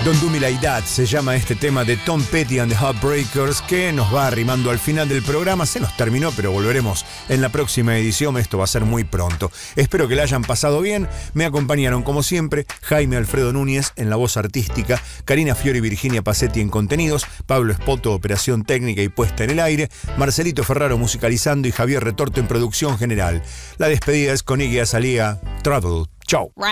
Don't Do Me Like That se llama este tema de Tom Petty and the Heartbreakers, que nos va arrimando al final del programa. Se nos terminó, pero volveremos en la próxima edición. Esto va a ser muy pronto. Espero que la hayan pasado bien. Me acompañaron, como siempre, Jaime Alfredo Núñez en la voz artística, Karina Fiori y Virginia Pacetti en contenidos, Pablo Espoto, operación técnica y puesta en el aire, Marcelito Ferraro musicalizando y Javier Retorto en producción general. La despedida es con Iggy Azalea, Trouble. Chau.